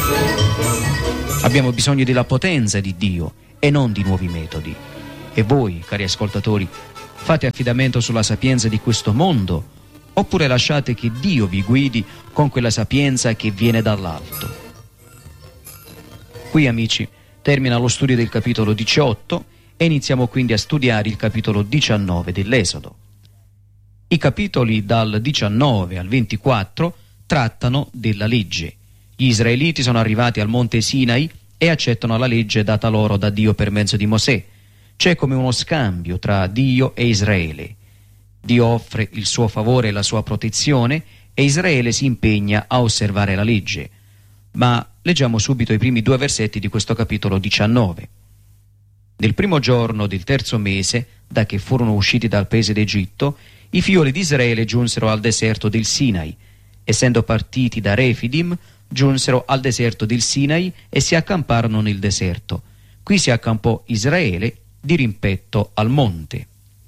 Abbiamo bisogno della potenza di Dio e non di nuovi metodi. E voi, cari ascoltatori, fate affidamento sulla sapienza di questo mondo oppure lasciate che Dio vi guidi con quella sapienza che viene dall'alto? Qui, amici, termina lo studio del capitolo 18 e iniziamo quindi a studiare il capitolo 19 dell'Esodo. I capitoli dal 19 al 24 trattano della legge. Gli israeliti sono arrivati al monte Sinai e accettano la legge data loro da Dio per mezzo di Mosè. C'è come uno scambio tra Dio e Israele. Dio offre il suo favore e la sua protezione e Israele si impegna a osservare la legge. Ma leggiamo subito i primi 2 versetti di questo capitolo 19. Nel primo giorno del 3° mese, da che furono usciti dal paese d'Egitto, i figlioli di Israele giunsero al deserto del Sinai. Essendo partiti da Refidim, giunsero al deserto del Sinai e si accamparono nel deserto. Qui si accampò Israele di rimpetto al monte.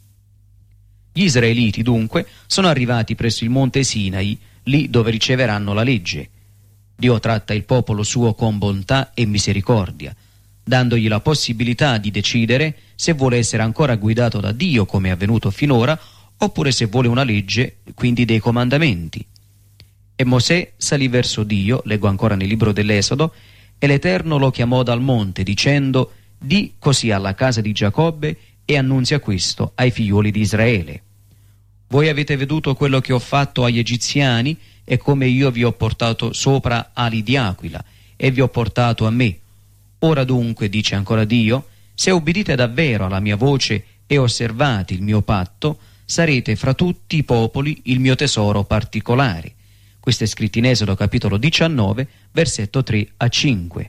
Gli israeliti dunque sono arrivati presso il monte Sinai, lì dove riceveranno la legge. Dio tratta il popolo suo con bontà e misericordia, dandogli la possibilità di decidere se vuole essere ancora guidato da Dio come è avvenuto finora, oppure se vuole una legge, quindi dei comandamenti. E Mosè salì verso Dio, leggo ancora nel libro dell'Esodo, e l'Eterno lo chiamò dal monte dicendo: «Di così alla casa di Giacobbe e annunzia questo ai figlioli di Israele. Voi avete veduto quello che ho fatto agli egiziani e come io vi ho portato sopra ali di aquila e vi ho portato a me. Ora dunque, dice ancora Dio, se obbedite davvero alla mia voce e osservate il mio patto, sarete fra tutti i popoli il mio tesoro particolare». Questo è scritto in Esodo capitolo 19, versetto 3 a 5.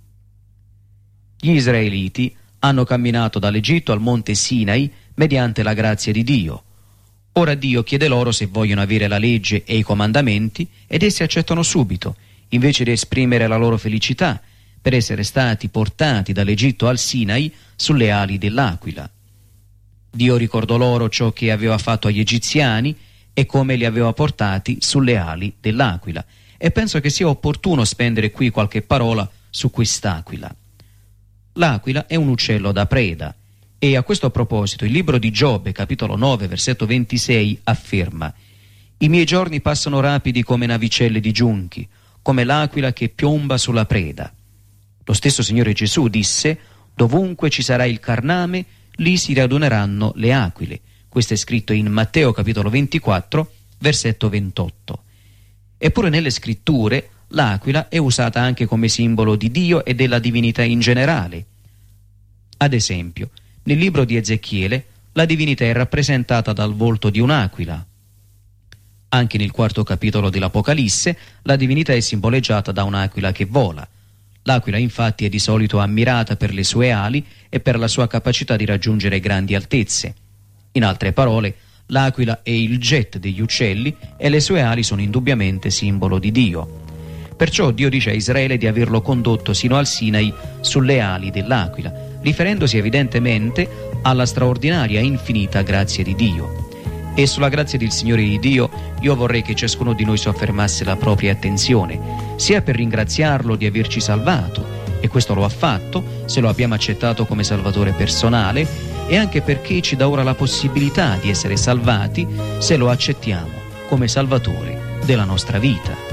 Gli israeliti hanno camminato dall'Egitto al monte Sinai mediante la grazia di Dio. Ora Dio chiede loro se vogliono avere la legge e i comandamenti ed essi accettano subito, invece di esprimere la loro felicità per essere stati portati dall'Egitto al Sinai sulle ali dell'aquila. Dio ricordò loro ciò che aveva fatto agli egiziani e come li aveva portati sulle ali dell'aquila. E penso che sia opportuno spendere qui qualche parola su quest'aquila. L'aquila è un uccello da preda e a questo proposito il libro di Giobbe, capitolo 9, versetto 26, afferma: «I miei giorni passano rapidi come navicelle di giunchi, come l'aquila che piomba sulla preda». Lo stesso Signore Gesù disse: «Dovunque ci sarà il carname, lì si raduneranno le aquile». Questo è scritto in Matteo capitolo 24, versetto 28. Eppure nelle scritture l'aquila è usata anche come simbolo di Dio e della divinità in generale. Ad esempio, nel libro di Ezechiele la divinità è rappresentata dal volto di un'aquila. Anche nel 4° capitolo dell'Apocalisse la divinità è simboleggiata da un'aquila che vola. L'aquila infatti è di solito ammirata per le sue ali e per la sua capacità di raggiungere grandi altezze. In altre parole, l'aquila è il jet degli uccelli e le sue ali sono indubbiamente simbolo di Dio. Perciò Dio dice a Israele di averlo condotto sino al Sinai sulle ali dell'aquila, riferendosi evidentemente alla straordinaria e infinita grazia di Dio. E sulla grazia del Signore di Dio io vorrei che ciascuno di noi soffermasse la propria attenzione, sia per ringraziarlo di averci salvato, e questo lo ha fatto se lo abbiamo accettato come Salvatore personale, e anche perché ci dà ora la possibilità di essere salvati se lo accettiamo come Salvatore della nostra vita.